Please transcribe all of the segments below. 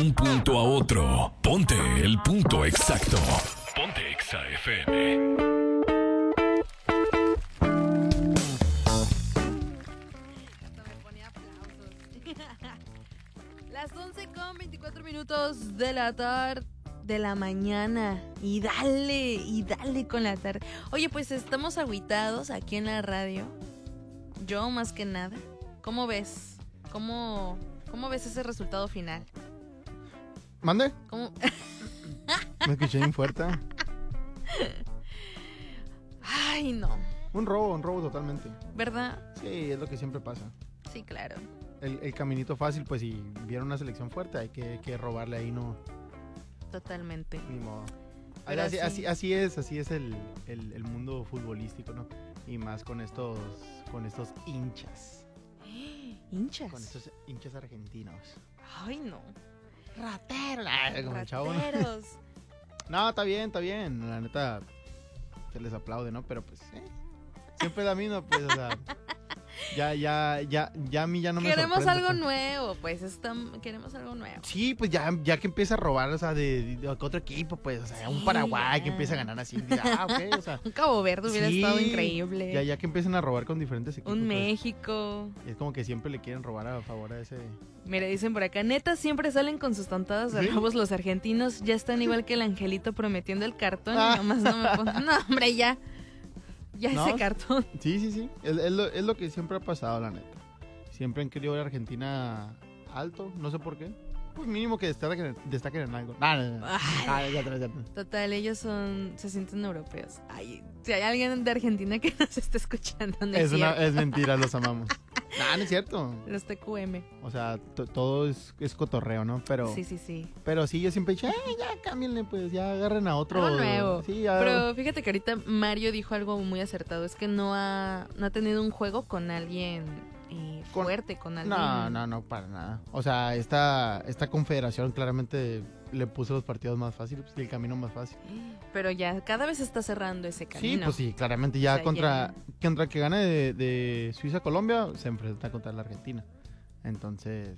un punto a otro. Ponte el punto exacto. Ponte Exa FM. Las 11:24 de la tarde, de la mañana. Y dale con la tarde. Oye, pues estamos agüitados aquí en la radio. Yo más que nada. ¿Cómo ves? ¿Cómo ves ese resultado final? ¿Mande? ¿Cómo? Me escuché bien fuerte. Ay, no. Un robo totalmente. ¿Verdad? Sí, es lo que siempre pasa. Sí, claro. El caminito fácil, pues si vieron una selección fuerte, hay que robarle ahí, no. Totalmente. Ni modo. Pero Así es el mundo futbolístico, ¿no? Y más con estos hinchas. ¿Hinchas? Con estos hinchas argentinos. Ay, no. Rateros. Como el chavo, ¿no? Rateros. No, está bien. La neta, se les aplaude, ¿no? Pero pues, siempre es la misma, pues, o sea. Ya a mí ya no me Queremos sorprende, algo pues. nuevo, pues. Queremos algo nuevo. Sí, pues ya que empieza a robar, o sea, de otro equipo, pues, o sea, Sí, un Paraguay ya. que empieza a ganar así. Ok, o sea. Un Cabo Verde hubiera Sí, estado increíble. Ya que empiezan a robar con diferentes equipos. Un pues, México. es como que siempre le quieren robar a favor a ese. Mira, dicen por acá, neta, siempre salen con sus tontadas de ¿Sí? robos los argentinos. Ya están igual que el angelito prometiendo el cartón. Ah. Y nomás no me ponen. No, hombre, ya. Ya ¿No? ese cartón. Sí. Es lo que siempre ha pasado, la neta. Siempre han querido ver a Argentina alto, no sé por qué. Pues mínimo que destaquen en algo. No. Ya. Total, ellos se sienten europeos. Ay, si hay alguien de Argentina que nos está escuchando, no es cierto. Es mentira, los amamos. No es cierto. Los TQM. O sea, todo es cotorreo, ¿no? Pero Sí. Pero sí, yo siempre he dicho, ya cámbienle, pues, ya agarren a otro. Algo nuevo. Sí, ya. Pero fíjate que ahorita Mario dijo algo muy acertado. Es que no ha tenido un juego con alguien fuerte, con alguien. No, para nada. O sea, esta confederación claramente le puso los partidos más fáciles y el camino más fácil. Pero ya cada vez se está cerrando ese camino. Sí, pues sí, claramente ya O sea, contra que gane de Suiza-Colombia, se enfrenta contra la Argentina. Entonces,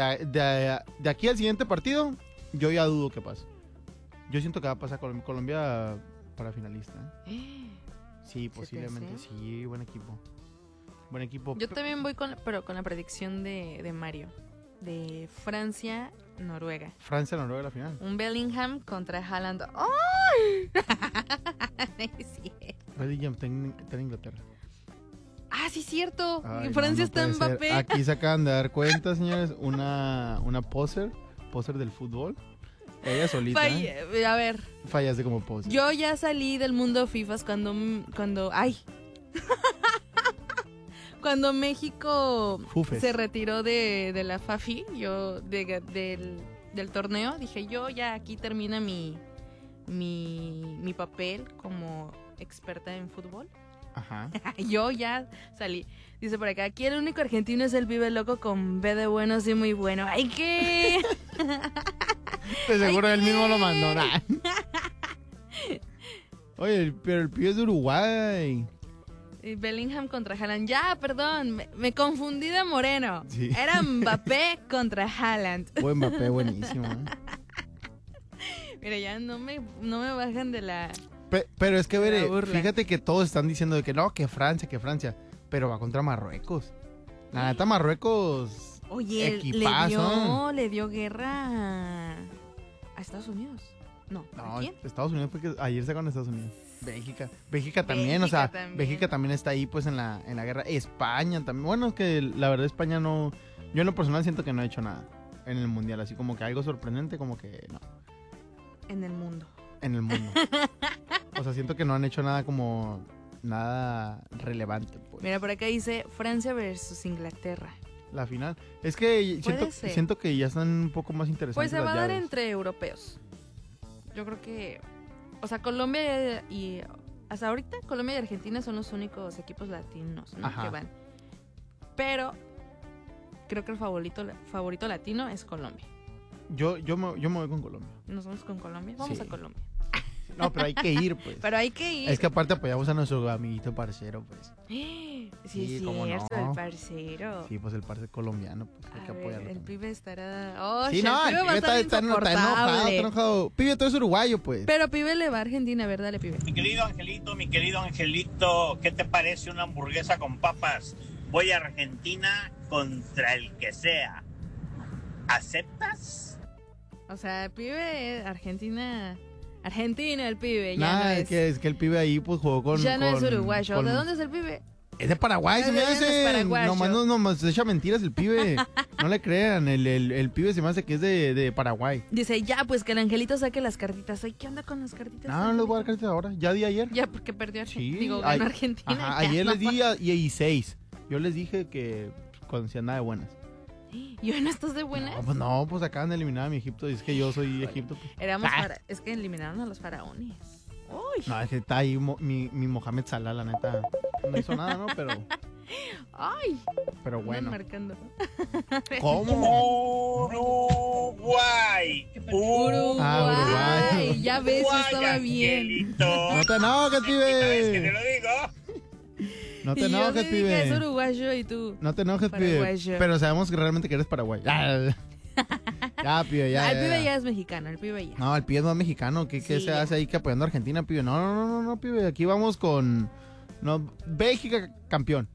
de aquí al siguiente partido, yo ya dudo que pase. Yo siento que va a pasar Colombia para finalista. Sí, posiblemente, hace? sí, buen equipo. Buen equipo. Yo también voy con la predicción de Mario. De Francia-Noruega. Francia-Noruega la final. Un Bellingham contra Haaland. ¡Ay! Sí. Bellingham está en Inglaterra. Ah, sí, cierto. Ay, En Francia no está puede ser. Mbappé. Aquí se acaban de dar cuenta, señores, una poser del fútbol. Ella solita. A ver, Fallaste como poser. yo ya salí del mundo FIFAs cuando ¡ay! Cuando México Fufes. se retiró de la FAFI, yo del torneo, dije, yo ya aquí termina mi papel como experta en fútbol. Ajá. Yo ya salí. Dice por acá, aquí el único argentino es el Vive Loco con B de bueno, sí, muy bueno. ¡Ay, qué! De seguro Ay, él ¿qué? mismo lo mandó. Nah. Oye, pero el pibe es de Uruguay. Y Bellingham contra Haaland. Ya, perdón, me confundí de Moreno. Sí. Era Mbappé contra Haaland. Buen Mbappé, buenísimo. Mira, ya no me bajan de la... Pero es que, La Bere, burla. fíjate que todos están diciendo de que no, que Francia. Pero va contra Marruecos. La neta, Marruecos. Oye, Equipazo. le dio guerra a Estados Unidos. No, ¿a No, quién? Estados Unidos, porque ayer se con Estados Unidos. Bélgica también, o sea, también. Bélgica también está ahí pues en la guerra. España también. Bueno, es que la verdad España no, yo en lo personal siento que no ha hecho nada en el mundial, así como que algo sorprendente, como que no, En el mundo. en el mundo. O sea, siento que no han hecho nada como nada relevante, pues. Mira, por acá dice Francia versus Inglaterra. La final. Es que Puede ser. siento que ya están un poco más interesantes Pues se las va a dar llaves. entre europeos. Yo creo que... O sea, Colombia y... Hasta ahorita Colombia y Argentina son los únicos equipos latinos, ¿no? Ajá. Que van. Pero creo que el favorito latino es Colombia. Yo me voy con Colombia. ¿Nos vamos con Colombia? Vamos Sí. a Colombia. No, pero hay que ir, pues. Pero hay que ir. Es que aparte apoyamos a nuestro amiguito parcero, pues. Sí, Sí, es cómo no. cierto, el parcero. Sí, pues el parce colombiano, pues hay que A ver, apoyarlo. el también. pibe estará... Oh, Sí, el no, el pibe va a pibe estar está enojado, está enojado. Pibe, tú eres uruguayo, pues. Pero pibe le va a Argentina, ¿verdad? Dale, pibe. Mi querido Angelito, ¿qué te parece una hamburguesa con papas? Voy a Argentina contra el que sea. ¿Aceptas? O sea, el pibe, Argentina, el pibe, ya Nada, no es que el pibe ahí pues jugó con... ya no es con- uruguayo. con- ¿De dónde es el pibe? Es de Paraguay, se me ¿De dónde hace. es paraguayo? Nomás echa mentiras el pibe. No le crean, el pibe se me hace que es de Paraguay. Dice, ya, pues que el Angelito saque las cartitas. Ay, ¿qué onda con las cartitas? No, no les voy a dar cartas ahora. Ya di ayer. Ya, porque perdió Sí. Digo, ay- ganó Argentina. Ajá, ya ayer no les di y 6. Yo les dije que cuando se andaba de buenas. ¿Y hoy no estás de buenas? No, pues acaban de eliminar a mi Egipto. Y es que yo soy Egipto. Pues. Es que eliminaron a los faraones. Uy. No, es que está ahí mi Mohamed Salah, la neta. No hizo nada, ¿no? Ay. Pero bueno. Andan marcando. ¿Cómo? Uruguay. Uruguay. Ya ves, yo Uruguay, estaba bien. Angelito. No te enojes, ¿Sabes que te pibe. lo digo? No te Y yo enojes, te dije que es pibe. uruguayo y tú. No te enojes, pibe. Paraguayo. Pero sabemos que realmente que eres paraguay. Ya, pibe, ya. El pibe ya es mexicano, el pibe ya. No, el pibe es más mexicano. ¿Qué Sí, se ya. hace ahí que apoyando a Argentina, pibe? No, pibe. Aquí vamos con... No, Bélgica campeón.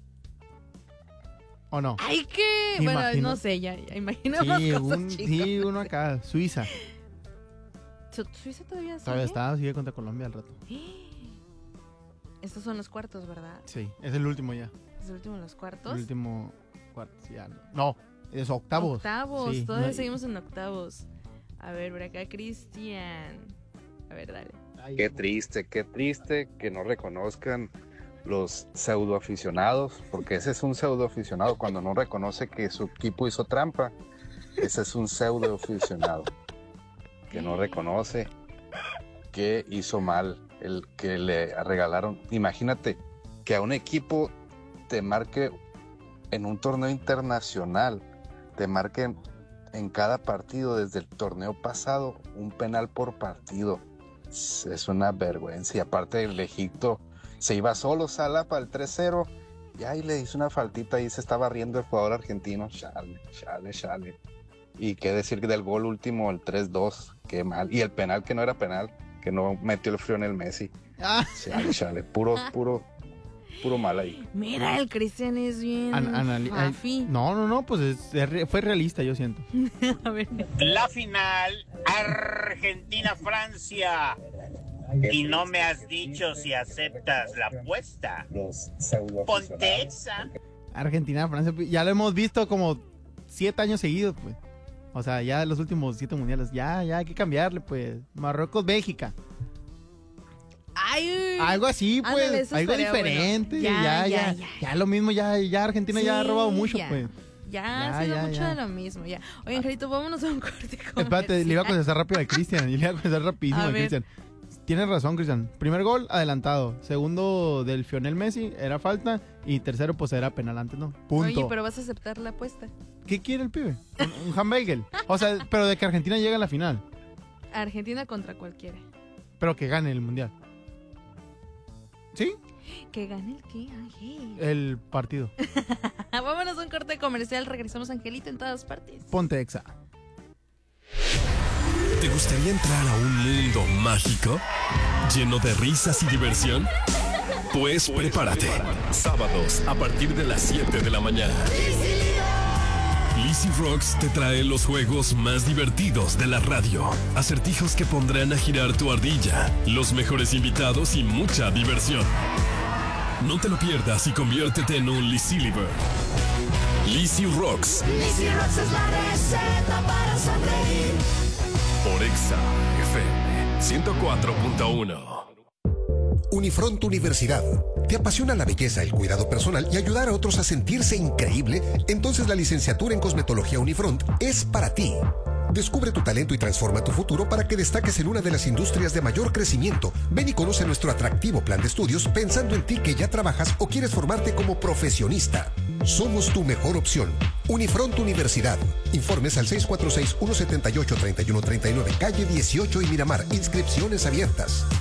¿O no? Ay, que. Bueno, Imagino. no sé, ya imaginamos Sí, cosas, chicos. uno acá. Suiza. Suiza todavía sigue. Todavía está, sigue contra Colombia al rato. Estos son los cuartos, ¿verdad? Sí, es el último ya. Es el último de los cuartos. El último cuarto, sí, ya. No, es octavos. Octavos, Sí, todavía no- seguimos en octavos. A ver, por acá, Cristian. A ver, dale. Ay, Qué triste que no reconozcan los pseudoaficionados, porque ese es un pseudoaficionado cuando no reconoce que su equipo hizo trampa. Ese es un pseudoaficionado que no reconoce que hizo mal el que le regalaron. Imagínate que a un equipo te marque en un torneo internacional, te marquen en cada partido desde el torneo pasado un penal por partido. Es una vergüenza. Y aparte el Egipto se iba solo Salah para el 3-0 y ahí le hizo una faltita y se estaba riendo el jugador argentino. Chale. Y qué decir del gol último, el 3-2, qué mal. Y el penal que no era penal, que no metió el frío en el Messi. Ah, Chale, puro mal ahí. Mira, el Cristian es bien. fafi. no, pues fue realista, yo siento. A ver. La final, Argentina-Francia. Y no me has dicho si aceptas la apuesta. Ponte esa. Argentina, Francia, ya lo hemos visto como 7 años seguidos, pues. O sea, ya los últimos 7 mundiales, ya hay que cambiarle, pues. Marruecos, Bélgica. Ay, Algo así, pues. Ándale, eso algo estaría diferente. bueno. Ya lo mismo, ya Argentina ya ha robado mucho, ya. pues. Ya, ha sido mucho de lo mismo, ya. Oye, Angelito, vámonos a un corte comercial. Espérate, le iba a contestar rápido a Cristian. Y le iba a contestar rapidísimo A a ver. Cristian. Tienes razón, Cristian. Primer gol, adelantado. Segundo, del Lionel Messi, era falta. Y tercero, pues era penal antes, ¿no? Punto. Oye, pero vas a aceptar la apuesta. ¿Qué quiere el pibe? Un hamburger. O sea, pero de que Argentina llegue a la final. Argentina contra cualquiera. Pero que gane el mundial. ¿Sí? ¿Que gane el qué, Ángel? El partido. Vámonos a un corte comercial. Regresamos, Angelito, en todas partes. Ponte exa. ¿Te gustaría entrar a un mundo mágico? ¿Lleno de risas y diversión? Pues prepárate. Sábados a partir de las 7 de la mañana. Lizzy Rocks te trae los juegos más divertidos de la radio. Acertijos que pondrán a girar tu ardilla. Los mejores invitados y mucha diversión. No te lo pierdas y conviértete en un Lizzy Liver. Lizzy Rocks. Lizzy Rocks es la receta para sonreír. Por Exa FM 104.1. Unifront Universidad. ¿Te apasiona la belleza, el cuidado personal y ayudar a otros a sentirse increíble? Entonces la licenciatura en Cosmetología Unifront es para ti. Descubre tu talento y transforma tu futuro para que destaques en una de las industrias de mayor crecimiento. Ven y conoce nuestro atractivo plan de estudios pensando en ti que ya trabajas o quieres formarte como profesionista. Somos tu mejor opción. Unifront Universidad. Informes al 646-178-3139, calle 18 y Miramar. Inscripciones abiertas.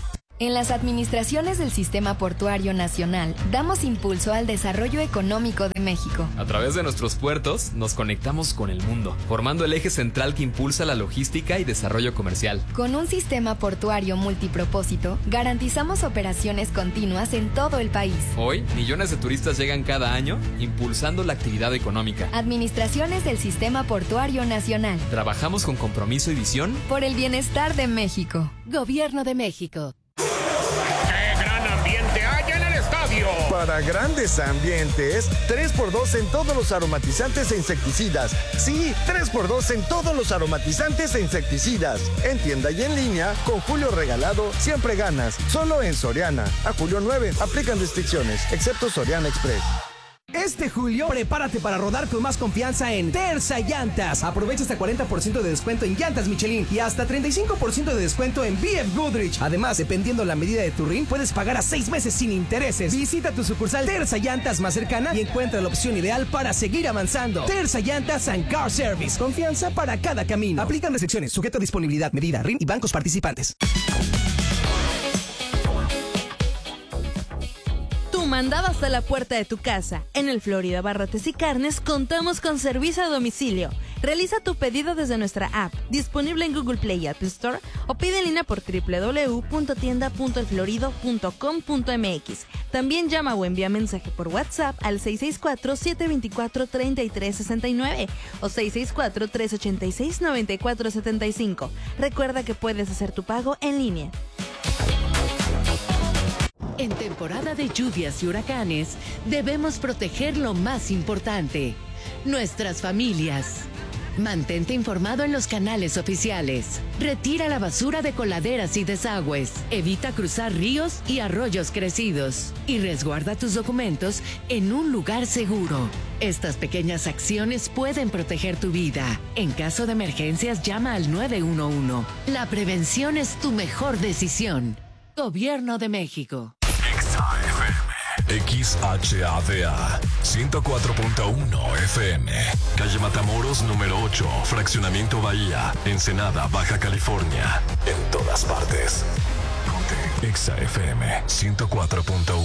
En las administraciones del Sistema Portuario Nacional, damos impulso al desarrollo económico de México. A través de nuestros puertos, nos conectamos con el mundo, formando el eje central que impulsa la logística y desarrollo comercial. Con un sistema portuario multipropósito, garantizamos operaciones continuas en todo el país. Hoy, millones de turistas llegan cada año, impulsando la actividad económica. Administraciones del Sistema Portuario Nacional. Trabajamos con compromiso y visión por el bienestar de México. Gobierno de México. ¡Qué gran ambiente hay en el estadio! Para grandes ambientes, 3x2 en todos los aromatizantes e insecticidas. Sí, 3x2 en todos los aromatizantes e insecticidas. En tienda y en línea, con Julio regalado, siempre ganas. Solo en Soriana. A julio 9, aplican restricciones, excepto Soriana Express. Este julio, prepárate para rodar con más confianza en Terza Llantas. Aprovecha hasta 40% de descuento en llantas Michelin y hasta 35% de descuento en BF Goodrich. Además, dependiendo la medida de tu rin, puedes pagar a 6 meses sin intereses. Visita tu sucursal Terza Llantas más cercana y encuentra la opción ideal para seguir avanzando. Terza Llantas and Car Service. Confianza para cada camino. Aplican restricciones, sujeto a disponibilidad, medida, rin y bancos participantes. Mandado hasta la puerta de tu casa. En el Florida Barrotes y Carnes contamos con servicio a domicilio. Realiza tu pedido desde nuestra app, disponible en Google Play y Apple Store, o pide en línea por www.tienda.elflorido.com.mx. También llama o envía mensaje por WhatsApp al 664-724-3369 o 664-386-9475. Recuerda que puedes hacer tu pago en línea. En temporada de lluvias y huracanes, debemos proteger lo más importante, nuestras familias. Mantente informado en los canales oficiales. Retira la basura de coladeras y desagües. Evita cruzar ríos y arroyos crecidos. Y resguarda tus documentos en un lugar seguro. Estas pequeñas acciones pueden proteger tu vida. En caso de emergencias, llama al 911. La prevención es tu mejor decisión. Gobierno de México. XHADA 104.1 FM, calle Matamoros número 8, Fraccionamiento Bahía, Ensenada, Baja California. En todas partes. Ponte XFM 104.1.